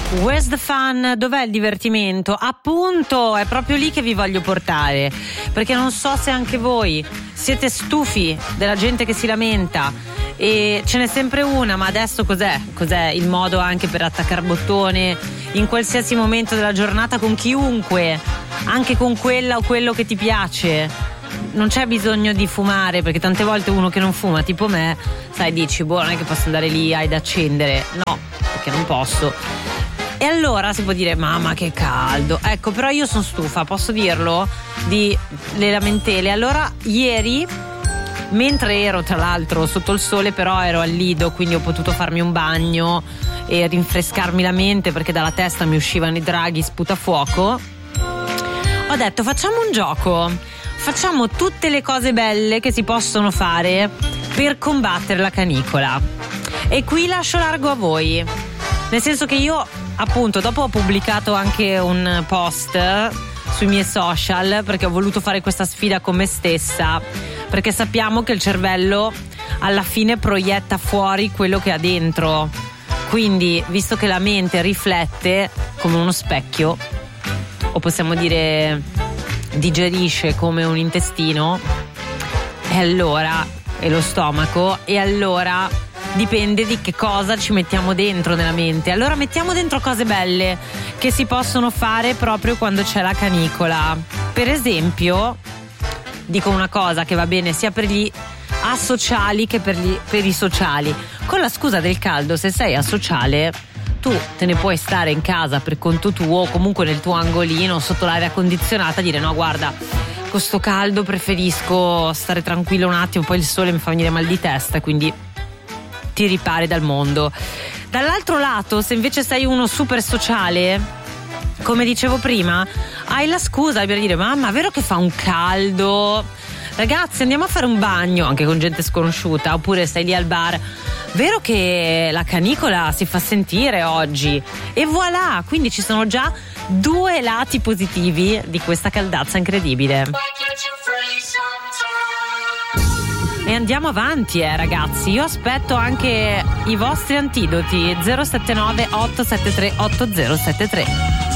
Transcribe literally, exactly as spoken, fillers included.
Where's the fun? Dov'è il divertimento? Appunto, è proprio lì che vi voglio portare, perché non so se anche voi siete stufi della gente che si lamenta e ce n'è sempre una, ma adesso cos'è? Cos'è il modo anche per attaccare bottone in qualsiasi momento della giornata con chiunque, anche con quella o quello che ti piace. Non c'è bisogno di fumare, perché tante volte uno che non fuma, tipo me, sai, dici, boh, non è che posso andare lì ad accendere. No, perché non posso. E allora si può dire, mamma che caldo. Ecco, però io sono stufa, posso dirlo, di le lamentele. Allora ieri, mentre ero tra l'altro sotto il sole, però ero al Lido, quindi ho potuto farmi un bagno e rinfrescarmi la mente, perché dalla testa mi uscivano i draghi sputafuoco. Ho detto, facciamo un gioco, facciamo tutte le cose belle che si possono fare per combattere la canicola. E qui lascio largo a voi, nel senso che io, appunto, dopo ho pubblicato anche un post sui miei social, perché ho voluto fare questa sfida con me stessa, perché sappiamo che il cervello alla fine proietta fuori quello che ha dentro. Quindi, visto che la mente riflette come uno specchio, o possiamo dire digerisce come un intestino, e allora, e lo stomaco, e allora dipende di che cosa ci mettiamo dentro nella mente. Allora mettiamo dentro cose belle che si possono fare proprio quando c'è la canicola. Per esempio, dico una cosa che va bene sia per gli asociali che per, gli, per i sociali. Con la scusa del caldo, se sei asociale, tu te ne puoi stare in casa per conto tuo, o comunque nel tuo angolino sotto l'aria condizionata, dire no, guarda, con sto caldo preferisco stare tranquillo un attimo, poi il sole mi fa venire mal di testa, quindi ti ripari dal mondo. Dall'altro lato, se invece sei uno super sociale, come dicevo prima, hai la scusa per dire, mamma, vero che fa un caldo? Ragazzi, andiamo a fare un bagno, anche con gente sconosciuta, oppure stai lì al bar, vero che la canicola si fa sentire oggi? E voilà, quindi ci sono già due lati positivi di questa caldazza incredibile. E andiamo avanti, eh ragazzi, io aspetto anche i vostri antidoti. Zero sette nove otto sette tre otto zero sette tre.